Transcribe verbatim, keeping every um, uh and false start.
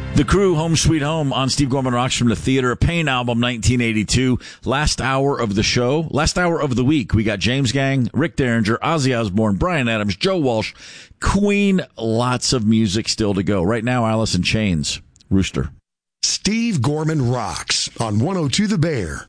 The Crew, Home Sweet Home on Steve Gorman Rocks from the Theater of Pain album, nineteen eighty-two. Last hour of the show, last hour of the week. We got James Gang, Rick Derringer, Ozzy Osbourne, Bryan Adams, Joe Walsh, Queen. Lots of music still to go. Right now, Alice in Chains, Rooster. Steve Gorman Rocks on one oh two The Bear.